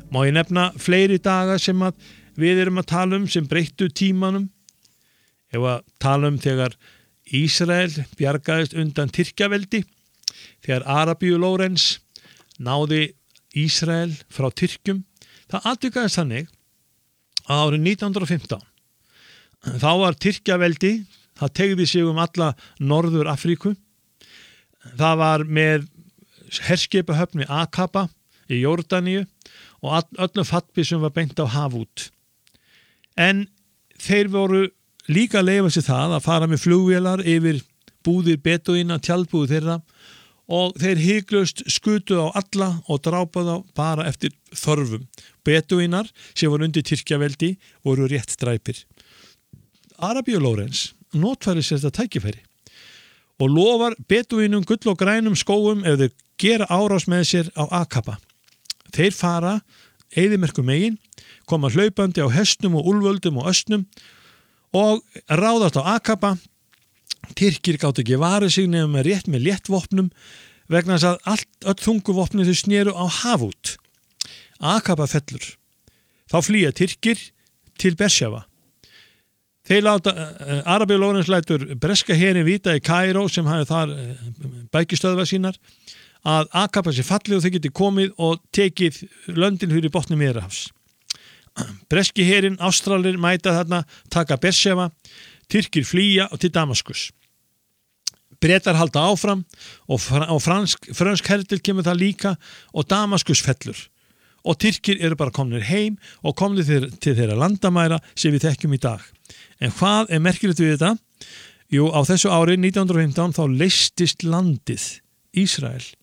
Má ég nefna fleiri daga sem að við erum að tala sem breyttu tímanum? Ef að tala þegar Ísrael bjargaðist undan Tyrkjaveldi, þegar Arabíu Lórens náði Ísrael frá Tyrkjum. Það atvikaðist þannig að árið 1915. Þá var Tyrkjaveldi, það teygði sig alla Norður Afríku. Það var með herskipahöfn við Akaba í Jórdaníu og öllum fattbissum var beint á haf út. En þeir voru líka að leyfa sér það að fara með flugvélar yfir búðir bedúína, tjaldbúðir þeirra, og þeir hyglust skutu á alla og drápaðu á bara eftir þörfum. Bedúínar sem voru undir Tyrkjaveldi voru rétt stræpir. Arabíu Lórens notfæri sér þetta tækifæri og lofar bedúínum gull og grænum skógum ef þeir gera árás með sér á Akaba. Þeir fara eyðimerkur megin, koma hlaupandi á hestum og úlföldum og östnum og ráðast á Akaba. Tyrkir gátu ekki varið sig nema rétt með léttvopnum vegna þess að öll þunguvopnin þau sneru á haf út. Akaba fellur. Þá flýja Tyrkir til Bersjava. Þeir láta, Arabíu Lórens lætur breska herin vita í Kaíró sem hafi þar bækistöðvar sínar að Akaba sé fallið og þau geti komið og tekið löndin fyrir botni Miðjarðarhafs. Breski herin, Ástralir mæta þarna, taka Bersjava, Tyrkir flýja til Damaskus. Bretar halda áfram og frönsk herdil kemur það líka og Damaskus fellur. Og Tyrkir eru bara komnir heim og komnir til þeirra landamæra sem við þekkjum í dag. En hvað merkilegt við þetta? Jú, á þessu ári 1915 þá leystist landið Ísrael